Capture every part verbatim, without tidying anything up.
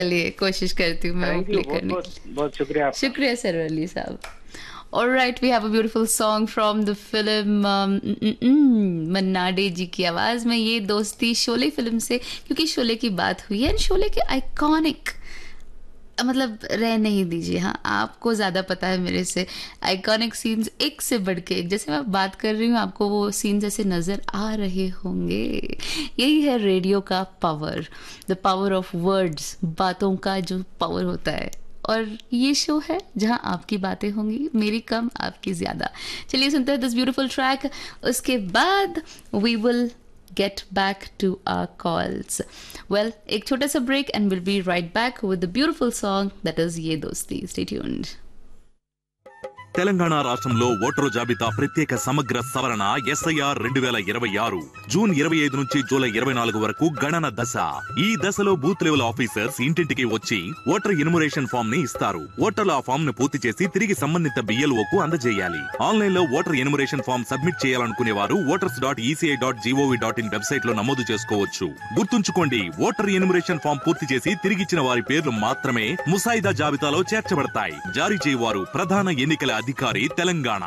चलिए कोशिश करती हूँ मैं वो थैंक यू प्ले बहुत करने बहुत की। बहुत शुक्रिया आपका। शुक्रिया सरवली साहब। All right, we have a beautiful song from the film um, mm, mm, mm, Manna day जी की आवाज़ में ये दोस्ती शोले फिल्म से, क्योंकि शोले की बात हुई है। शोले के आइकॉनिक, मतलब रह नहीं दीजिए, हाँ आपको ज़्यादा पता है मेरे से, आइकॉनिक सीन्स एक से बढ़ के एक। जैसे मैं बात कर रही हूँ आपको वो सीन्स ऐसे नज़र आ रहे होंगे। यही है रेडियो का power, the power of words, बातों का जो पावर होता है। और ये शो है जहाँ आपकी बातें होंगी, मेरी कम आपकी ज़्यादा। चलिए सुनते हैं दिस ब्यूटीफुल ट्रैक, उसके बाद we will get back to our calls. Well, एक छोटा सा break and we'll be right back with the beautiful song that is Ye Dosti. Stay tuned. Telangana రాష్ట్రంలో ఓటరు జాబితా ప్రత్యేక సమగ్ర సవరణ ఎస్ఐఆర్ రెండు వేల ఇరవై ఆరు జూన్ ఇరవై ఐదు నుంచి జూలై ఇరవై నాలుగు వరకు గణన దశ. ఈ దశలో బూత్ లెవెల్ ఆఫీసర్స్ ఇంటింటికి వచ్చి ఓటర్ ఎన్యుమరేషన్ ఫామ్ ని ఇస్తారు. ఓటర్లు ఆ ఫామ్ ను పూర్తి చేసి తిరిగి సంబంధిత బిఎల్ఓ కు అందజేయాలి. ఆన్లైన్ లో ఓటర్ ఎన్యుమరేషన్ ఫామ్ సబ్మిట్ చేయాలనుకునే వారు voters dot ECI dot GOV dot in website లో నమోదు చేసుకోవచ్చు. గుర్తుంచుకోండి, ఓటర్ ఎన్యుమరేషన్ ఫామ్ పూర్తి చేసి తిరిగిచ్చిన వారి పేర్లు మాత్రమే ముసాయిదా జాబితాలో చేర్చబడతాయి. జారీ చేయవారు ప్రధాన ఎన్నికల అధికారి తెలంగాణ.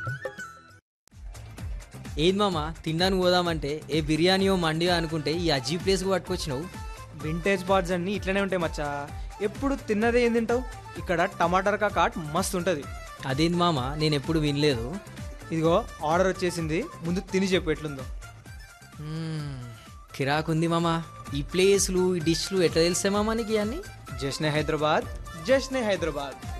ఏది మామ తినడానికి పోదామంటే ఏ బిర్యానీయో మండియో అనుకుంటే ఈ అజీబ్ ప్లేస్కి పట్టుకొచ్చినావు. వింటేజ్ బార్డ్స్ అన్నీ ఇట్లనే ఉంటాయి మచ్చా. ఎప్పుడు తిన్నదే ఏం తింటావు? ఇక్కడ టమాటర్ కాట్ మస్తు ఉంటుంది. అదేంది మామ, నేను ఎప్పుడు వినలేదు. ఇదిగో ఆర్డర్ వచ్చేసింది, ముందు తిని చెప్పు ఎట్లుందో. మ్మ్, కిరాకుంది మామ. ఈ ప్లేస్లు ఈ డిష్లు ఎట్లా తెలిసే మామ నీకు ఇవన్నీ? జశ్నే హైదరాబాద్, జశ్నే హైదరాబాద్.